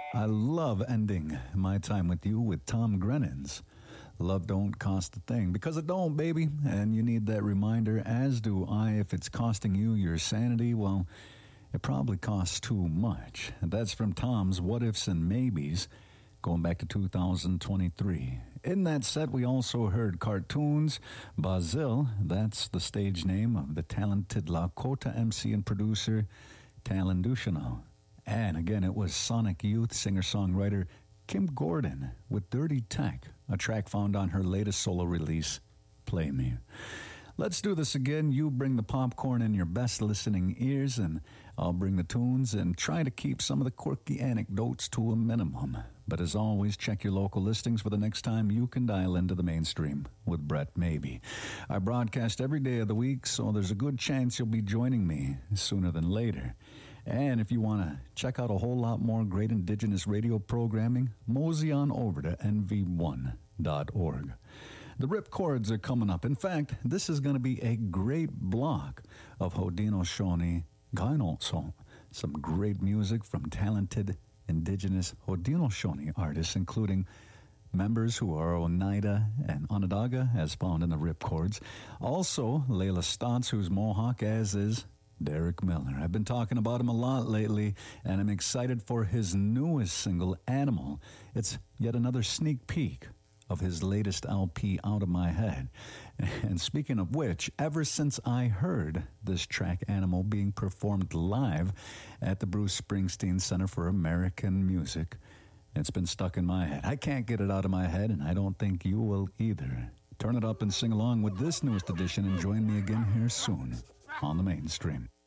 I love ending my time with you with Tom Grennan's Love Don't Cost a Thing, because it don't, baby, and you need that reminder, as do I. If it's costing you your sanity, well, it probably costs too much. And that's from Tom's What Ifs and Maybes, going back to 2023. In that set, we also heard Cartoons, Bazil, that's the stage name of the talented Lakota MC and producer Talon Ducheneau. And again, it was Sonic Youth singer-songwriter Kim Gordon with Dirty Tech, a track found on her latest solo release, Play Me. Let's do this again. You bring the popcorn and your best listening ears, and I'll bring the tunes and try to keep some of the quirky anecdotes to a minimum. But as always, check your local listings for the next time you can dial into the mainstream with Brett Maybe. I broadcast every day of the week, so there's a good chance you'll be joining me sooner than later. And if you want to check out a whole lot more great Indigenous radio programming, mosey on over to nv1.org. The Ripcords are coming up. In fact, this is going to be a great block of Haudenosaunee Gainotso. Some great music from talented Indigenous Haudenosaunee artists, including members who are Oneida and Onondaga, as found in the Ripcords. Also, Layla Stotts, who's Mohawk, as is Derek Miller. I've been talking about him a lot lately, and I'm excited for his newest single, Animal. It's yet another sneak peek of his latest LP, Out of My Head. And speaking of which, ever since I heard this track, Animal, being performed live at the Bruce Springsteen Center for American Music, it's been stuck in my head. I can't get it out of my head, and I don't think you will either. Turn it up and sing along with this newest edition, and join me again here soon on the mainstream.